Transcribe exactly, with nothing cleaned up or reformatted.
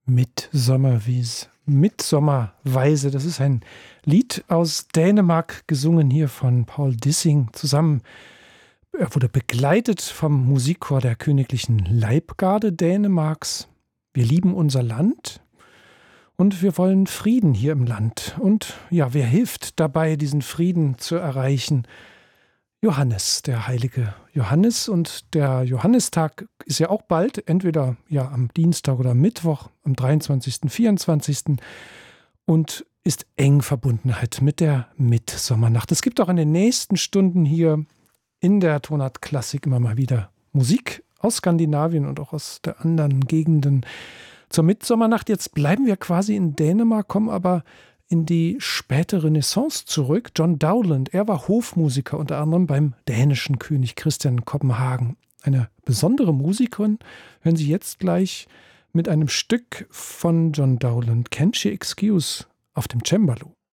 Midsommerwies, Midsommerweise, das ist ein Lied aus Dänemark, gesungen hier von Paul Dissing zusammen. Er wurde begleitet vom Musikchor der Königlichen Leibgarde Dänemarks. Wir lieben unser Land und wir wollen Frieden hier im Land. Und ja, wer hilft dabei, diesen Frieden zu erreichen? Johannes, der heilige Johannes. Und der Johannistag ist ja auch bald, entweder ja am Dienstag oder Mittwoch, am dreiundzwanzigsten, vierundzwanzigsten und ist eng verbunden halt mit der Mitsommernacht. Es gibt auch in den nächsten Stunden hier in der Tonart Klassik immer mal wieder Musik aus Skandinavien und auch aus der anderen Gegenden zur Mitsommernacht. Jetzt bleiben wir quasi in Dänemark, kommen aber in die späte Renaissance zurück. John Dowland, er war Hofmusiker unter anderem beim dänischen König Christian Kopenhagen. Eine besondere Musikerin, hören Sie jetzt gleich mit einem Stück von John Dowland, Can't She Excuse, auf dem Cembalo.